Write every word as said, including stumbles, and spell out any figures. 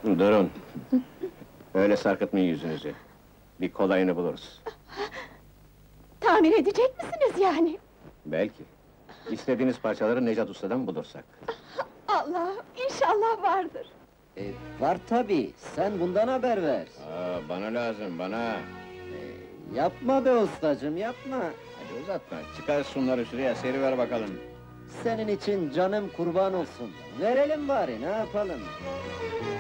Durun! Öyle sarkıtmayın yüzünüzü. Bir kolayını buluruz. Tamir edecek misiniz yani? Belki. İstediğiniz parçaları Necat Usta'dan bulursak. Allah, inşallah vardır. E, var tabii, sen bundan haber ver. Aa, bana lazım, bana! Yapma be ustacığım, yapma! Hadi uzatma, çıkar şunları şuraya, seriver bakalım. Senin için canım kurban olsun. Verelim bari, ne yapalım?